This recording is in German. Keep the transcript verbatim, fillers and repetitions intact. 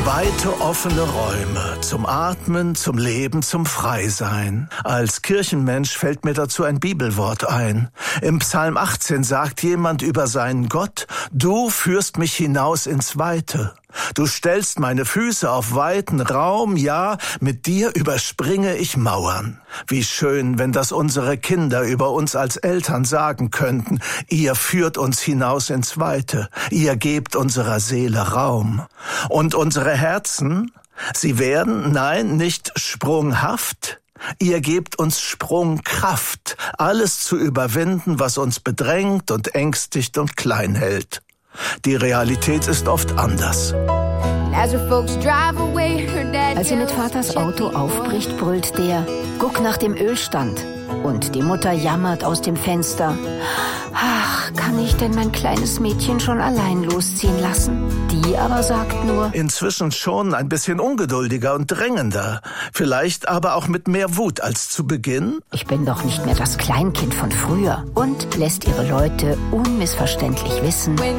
Weite offene Räume zum Atmen, zum Leben, zum Freisein. Als Kirchenmensch fällt mir dazu ein Bibelwort ein. Im Psalm achtzehn sagt jemand über seinen Gott: Du führst mich hinaus ins Weite. Du stellst meine Füße auf weiten Raum, ja, mit dir überspringe ich Mauern. Wie schön, wenn das unsere Kinder über uns als Eltern sagen könnten: Ihr führt uns hinaus ins Weite, ihr gebt unserer Seele Raum. Und unsere Herzen, sie werden, nein, nicht sprunghaft, ihr gebt uns Sprungkraft, alles zu überwinden, was uns bedrängt und ängstigt und klein hält. Die Realität ist oft anders. Als sie mit Vaters Auto aufbricht, brüllt der: Guck nach dem Ölstand. Und die Mutter jammert aus dem Fenster: Ach, kann ich denn mein kleines Mädchen schon allein losziehen lassen? Die aber sagt nur: Inzwischen schon ein bisschen ungeduldiger und drängender. Vielleicht aber auch mit mehr Wut als zu Beginn. Ich bin doch nicht mehr das Kleinkind von früher. Und lässt ihre Leute unmissverständlich wissen: